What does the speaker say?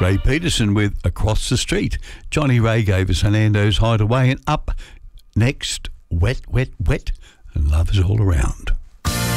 Ray Peterson with Across the Street. Johnny Ray gave us Hernando's Hideaway, and up next, Wet, Wet, Wet, and Love is All Around.